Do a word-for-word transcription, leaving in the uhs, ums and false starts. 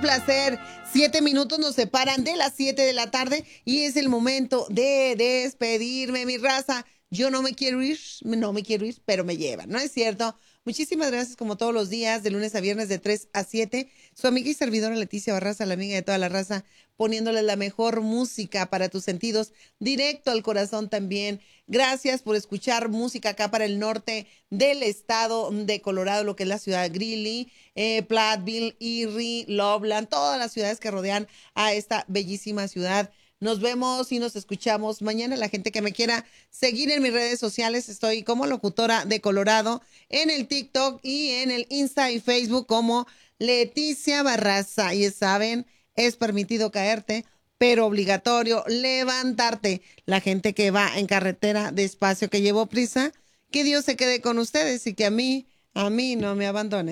placer. Siete minutos nos separan de las siete de la tarde y es el momento de despedirme, mi raza. Yo no me quiero ir, no me quiero ir, pero me llevan, ¿no es cierto? Muchísimas gracias como todos los días, de lunes a viernes de tres a siete. Su amiga y servidora Leticia Barraza, la amiga de toda la raza, poniéndole la mejor música para tus sentidos, directo al corazón también. Gracias por escuchar música acá para el norte del estado de Colorado, lo que es la ciudad de Greeley, eh, Platteville, Erie, Loveland, todas las ciudades que rodean a esta bellísima ciudad. Nos vemos y nos escuchamos mañana. La gente que me quiera seguir en mis redes sociales, estoy como Locutora de Colorado, en el TikTok y en el Insta y Facebook como Leticia Barraza. Y saben, es permitido caerte, pero obligatorio levantarte. La gente que va en carretera despacio, que llevo prisa, que Dios se quede con ustedes y que a mí, a mí no me abandone.